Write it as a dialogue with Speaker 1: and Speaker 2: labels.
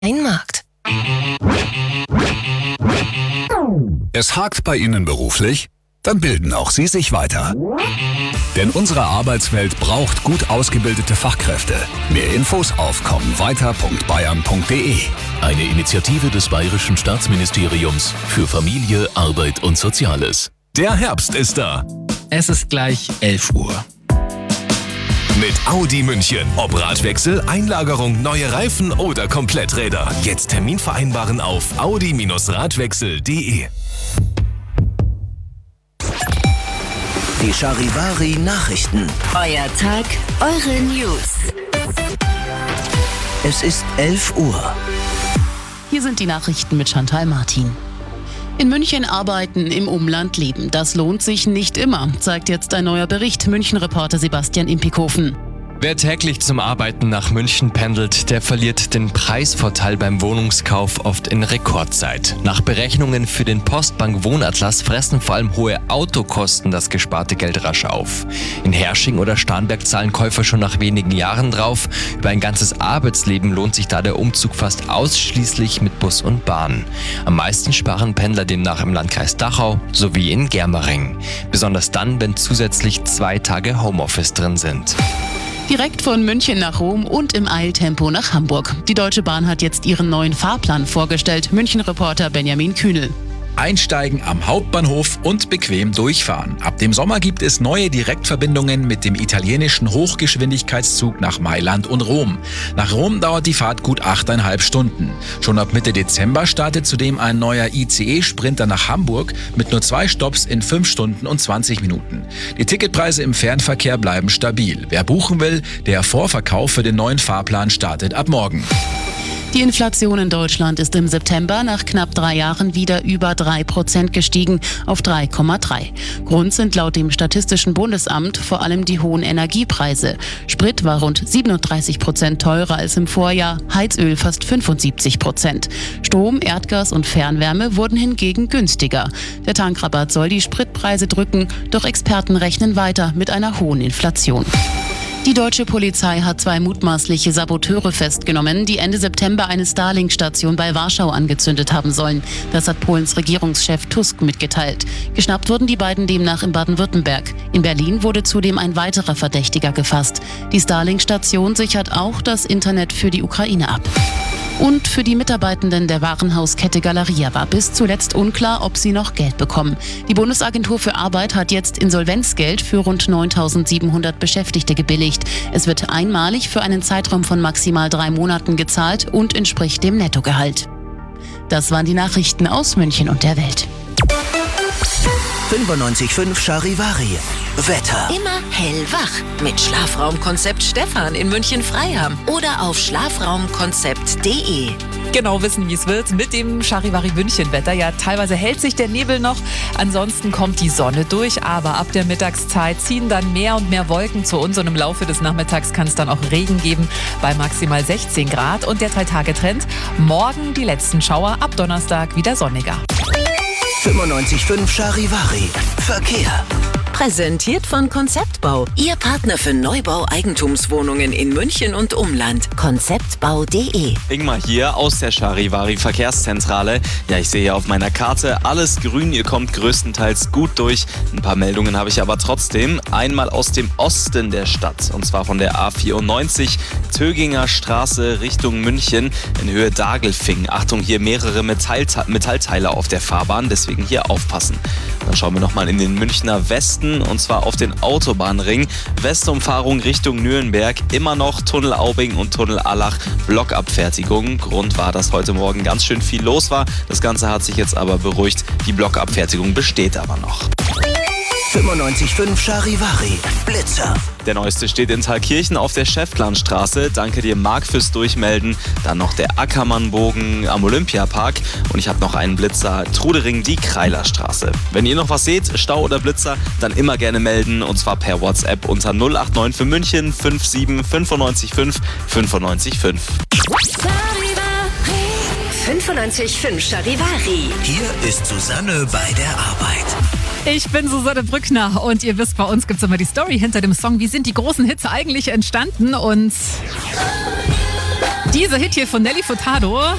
Speaker 1: Markt.
Speaker 2: Es hakt bei Ihnen beruflich? Dann bilden auch Sie sich weiter. Denn unsere Arbeitswelt braucht gut ausgebildete Fachkräfte. Mehr Infos auf kommweiter.bayern.de.
Speaker 3: Eine Initiative des Bayerischen Staatsministeriums für Familie, Arbeit und Soziales.
Speaker 4: Der Herbst ist da.
Speaker 5: Es ist gleich 11 Uhr.
Speaker 4: Mit Audi München. Ob Radwechsel, Einlagerung, neue Reifen oder Kompletträder. Jetzt Termin vereinbaren auf audi-radwechsel.de.
Speaker 6: Die Charivari Nachrichten.
Speaker 7: Euer Tag, eure News.
Speaker 6: Es ist 11 Uhr.
Speaker 8: Hier sind die Nachrichten mit Chantal Martin. In München arbeiten, im Umland leben. Das lohnt sich nicht immer, zeigt jetzt ein neuer Bericht. München-Reporter Sebastian Impikhofen.
Speaker 9: Wer täglich zum Arbeiten nach München pendelt, der verliert den Preisvorteil beim Wohnungskauf oft in Rekordzeit. Nach Berechnungen für den Postbank Wohnatlas fressen vor allem hohe Autokosten das gesparte Geld rasch auf. In Hersching oder Starnberg zahlen Käufer schon nach wenigen Jahren drauf. Über ein ganzes Arbeitsleben lohnt sich da der Umzug fast ausschließlich mit Bus und Bahn. Am meisten sparen Pendler demnach im Landkreis Dachau sowie in Germering. Besonders dann, wenn zusätzlich 2 Tage Homeoffice drin sind.
Speaker 8: Direkt von München nach Rom und im Eiltempo nach Hamburg. Die Deutsche Bahn hat jetzt ihren neuen Fahrplan vorgestellt. München-Reporter Benjamin Kühnel.
Speaker 10: Einsteigen am Hauptbahnhof und bequem durchfahren. Ab dem Sommer gibt es neue Direktverbindungen mit dem italienischen Hochgeschwindigkeitszug nach Mailand und Rom. Nach Rom dauert die Fahrt gut 8,5 Stunden. Schon ab Mitte Dezember startet zudem ein neuer ICE-Sprinter nach Hamburg mit nur 2 Stopps in 5 Stunden und 20 Minuten. Die Ticketpreise im Fernverkehr bleiben stabil. Wer buchen will, der Vorverkauf für den neuen Fahrplan startet ab morgen.
Speaker 8: Die Inflation in Deutschland ist im September nach knapp 3 Jahren wieder über 3% gestiegen auf 3,3. Grund sind laut dem Statistischen Bundesamt vor allem die hohen Energiepreise. Sprit war rund 37% teurer als im Vorjahr, Heizöl fast 75%. Strom, Erdgas und Fernwärme wurden hingegen günstiger. Der Tankrabatt soll die Spritpreise drücken, doch Experten rechnen weiter mit einer hohen Inflation. Die deutsche Polizei hat 2 mutmaßliche Saboteure festgenommen, die Ende September eine Starlink-Station bei Warschau angezündet haben sollen. Das hat Polens Regierungschef Tusk mitgeteilt. Geschnappt wurden die beiden demnach in Baden-Württemberg. In Berlin wurde zudem ein weiterer Verdächtiger gefasst. Die Starlink-Station sichert auch das Internet für die Ukraine ab. Und für die Mitarbeitenden der Warenhauskette Galeria war bis zuletzt unklar, ob sie noch Geld bekommen. Die Bundesagentur für Arbeit hat jetzt Insolvenzgeld für rund 9.700 Beschäftigte gebilligt. Es wird einmalig für einen Zeitraum von maximal 3 Monaten gezahlt und entspricht dem Nettogehalt. Das waren die Nachrichten aus München und der Welt.
Speaker 6: 95.5 Charivari. Wetter.
Speaker 7: Immer hellwach mit Schlafraumkonzept Stefan in München-Freiham oder auf schlafraumkonzept.de.
Speaker 11: Genau wissen, wie es wird mit dem Charivari München-Wetter. Ja, teilweise hält sich der Nebel noch, ansonsten kommt die Sonne durch, aber ab der Mittagszeit ziehen dann mehr und mehr Wolken zu uns und im Laufe des Nachmittags kann es dann auch Regen geben bei maximal 16 Grad und der 3-Tage-Trend. Morgen die letzten Schauer, ab Donnerstag wieder sonniger.
Speaker 6: 95.5 Charivari. Verkehr.
Speaker 7: Präsentiert von Konzeptbau. Ihr Partner für Neubau Eigentumswohnungen in München und Umland. Konzeptbau.de.
Speaker 12: Ingmar hier aus der Charivari Verkehrszentrale. Ja, ich sehe hier auf meiner Karte alles grün. Ihr kommt größtenteils gut durch. Ein paar Meldungen habe ich aber trotzdem. Einmal aus dem Osten der Stadt. Und zwar von der A94 Töginger Straße Richtung München in Höhe Dagelfing. Achtung, hier mehrere Metallteile auf der Fahrbahn. Deswegen hier aufpassen. Dann schauen wir nochmal in den Münchner Westen. Und zwar auf den Autobahnring. Westumfahrung Richtung Nürnberg. Immer noch Tunnel Aubing und Tunnel Allach. Blockabfertigung. Grund war, dass heute Morgen ganz schön viel los war. Das Ganze hat sich jetzt aber beruhigt. Die Blockabfertigung besteht aber noch.
Speaker 6: 95.5 Charivari. Blitzer.
Speaker 12: Der neueste steht in Thalkirchen auf der Schäffplanstraße. Danke dir, Marc, fürs Durchmelden. Dann noch der Ackermannbogen am Olympiapark. Und ich habe noch einen Blitzer, Trudering, die Kreilerstraße. Wenn ihr noch was seht, Stau oder Blitzer, dann immer gerne melden. Und zwar per WhatsApp unter 089 für München 57 95 5 95 5.
Speaker 7: 95.5 Charivari.
Speaker 6: Hier ist Susanne bei der Arbeit.
Speaker 11: Ich bin Susanne Brückner und ihr wisst, bei uns gibt es immer die Story hinter dem Song. Wie sind die großen Hits eigentlich entstanden? Und Dieser Hit hier von Nelly Furtado